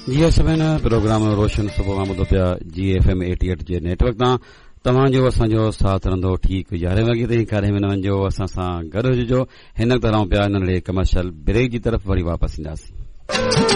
जी सभिनी प्रोग्राम रोशन सुबुह खां ॿुधो पिया GFM 88 जे नेटवर्क तां। तव्हांजो असांजो साथ रहंदो ठीक 11 वॻे ताईं। कारे में न वञिजो, असां सां गॾु हुजिजो। हिन तरह पिया नंढड़े कमर्शियल ब्रेक जी तरफ़ वरी वापसि ईंदासीं।